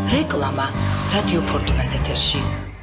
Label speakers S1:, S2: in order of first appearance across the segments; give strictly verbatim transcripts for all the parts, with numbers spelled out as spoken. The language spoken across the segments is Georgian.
S1: რეკლამა რადიო ფორტუნას ეთერში.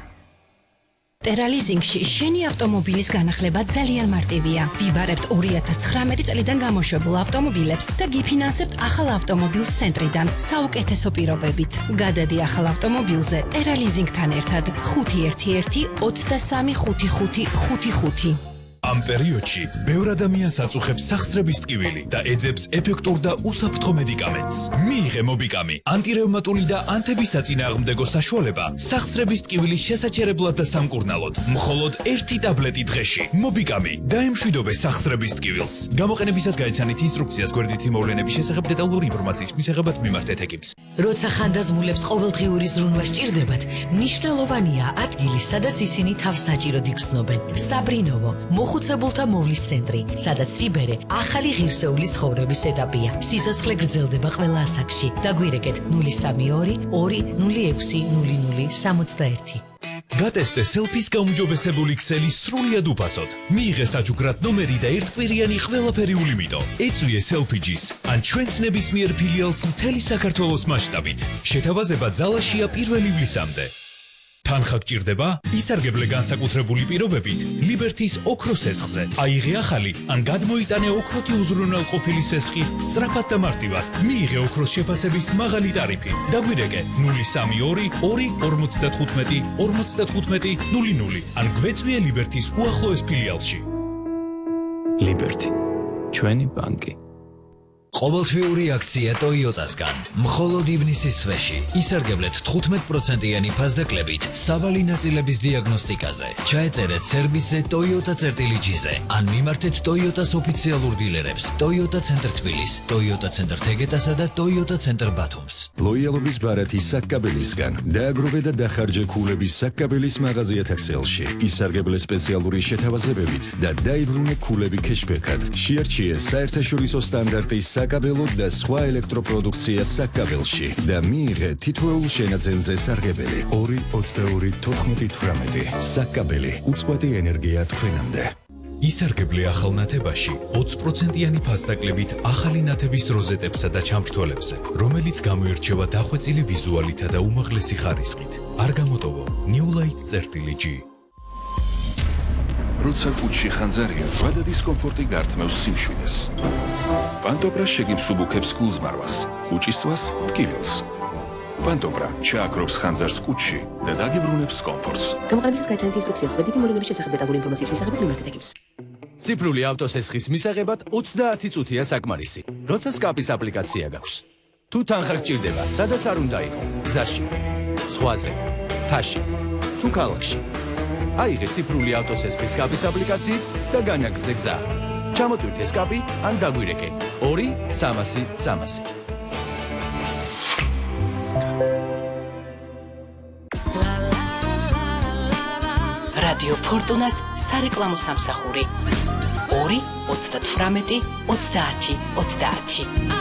S2: ტერალიზინგში შენი ავტომობილის განახლება ძალიან მარტივია. ვიბარებთ ორი ათას ცხრამეტი წლიდან გამოშვებულ ავტომობილებს და გიფინანსებთ ახალ ავტომობილს ცენტრიდან საუკეთესო პირობებით. გადადი ახალ ავტომობილზე ტერალიზინგთან ერთად ხუთი ერთი ერთი ოცდასამი ხუთი ხუთი ხუთი ხუთი.
S3: ამ პერიოდში ბევრ ადამიანს აწუხებს სახსრების ტკივილი და ეძებს ეფექტურ და უსაფრთხო მედიკამენტს. მიიღე მობიკამი, ანტირევმატული და ანთებისაწინააღმდეგო საშუალება სახსრების ტკივილის შესაჩერებლად და სამკურნალოდ. მხოლოდ ერთი ტაბლეტი დღეში. მობიკამი დაემშვიდობე სახსრების ტკივილს. გამოყენებისას გაიცანით ინსტრუქციას გვერდითი მოვლენების შესახებ დეტალური ინფორმაციის მისაღებად მიმართეთ ეკიპს.
S4: როცა ხანდაზმულებს ყოველდღიური ზრუნვა სჭირდებათ, მნიშვნელოვანია ადგილი, სადაც ისინი თავს საჭიროდ იგრძნობენ. საბრინოვო მოხუცებულთა მოვლის ცენტრი, სადაც სიბერე ახალი ღირსეული ცხოვრების ეტაპია. სიცოცხლე გრძელდება ყველა ასაკში. დაგვირეკეთ ნული სამი ორი ორი ნული ექვსი ნული ნული სამოცდაერთი.
S3: გატესტე სელფის გაუმჯობესებული ქსელი სრულიად უფასოდ. მიიღე საჩუქრად ნომერი და ერთკვირიანი ყველაფერი ულიმიტო. ეწვიე სელფიჯის ან ჩვენს ნებისმიერ ფილიალს მთელი საქართველოს მასშტაბით. შეთავაზება ძალაშია პირველ ივლისამდე. თანხა გჭირდება? ისარგებლე განსაკუთრებული პირობებით ლიბერთის ოქროს სესხზე. აიღე ახალი ან გადმოიტანე ოქროთი უზრუნველყოფილი სესხი სწრაფად და მარტივად. მიიღე ოქროს შეფასების მაღალი ტარიფი. დაგვირეკე ნული სამი ორი ორი ორმოცდათხუთმეტი ორმოცდათხუთმეტი ნული ნული ან გვეწვიე ლიბერთის უახლოეს ფილიალში.
S5: ლიბერთი, ჩვენი ბანკი.
S6: ყოველთვიური აქცია ტოიოტასგან. მხოლოდ ივნისის თვეში ისარგებლეთ თხუთმეტ პროცენტიანი ფასდაკლებით სავალი ნაწილების დიაგნოსტიკაზე. ჩაეწერეთ სერვისზე Toyota წერტილი ჯიზე ან მიმართეთ Toyotas ოფიციალურ დილერებს Toyota ცენტრ თბილის, Toyota ცენტრ თეგეტასა და Toyota ცენტრ ბათუმს.
S7: ლოიალობის ბარათი საკაბელისგან. დააგროვე და დახარჯე ქულების საკაბელის მაღაზიათა ქსელში. ისარგებლე სპეციალური შეთავაზებებით და დაიბრუნე ქულები ქეშბექად. შეარჩიე საერთაშორისო სტანდარტის საკაბელო და სხვა ელექტროპროდუქცია საკაბელში და მიიღე თითოეულ შენაძენზე სარგებელი. ორი ოცდაორი თოთხმეტი თვრამეტი. საკაბელი უწყვეტი ენერგია თქვენამდე.
S3: ისარგებლე ახალ ნათებაში ოცი პროცენტიანი ფასდაკლებით ახალი ნათების როზეტებსა და ჩამრთვალებზე, რომელიც გამოირჩევა დახვეწილი ვიზუალითა და უმაღლესი ხარისხით. არ გამოტოვო New Light წერტილი ჯი.
S8: როცა კუჩში ხანძარია, ზვადა დისკომფორტი გართმევს სიმშვიდეს. პანტობრა შეგიმსუბუქებს გულზმარვას, კუჭისთვას ტკივილს. პანტობრა ჩააქრობს ხანძარს კუჩში და დაგიბრუნებს კომფორტს.
S4: გამოყენებისას გაიცანით ინსტრუქციას გვერდითი მოვლენების შესახებ დეტალური ინფორმაციის მისაღებად მიმართეთ ეკიპს.
S9: ციფრული ავტოსესხის მისაღებად ოცდაათი წუთია საკმარისი, როცა სკაპის აპლიკაცია გაქვს. თუ თანხა გჭირდება, სადაც არ უნდა იყო, გზაში, ზღვაზე, მთაში, თუ ქალაქში. აიღე ციფრული ავტოსესხის სკაპის აპლიკაციით და განაგრძე გზა. ჩამოტვირთე სკაპი ან დაგვირეკე ორი სამასი სამასი.
S1: რადიო ფორტუნას სარეკლამო სამსახური ორი ოცდათვრამეტი ოცდაათი ოცდაათი.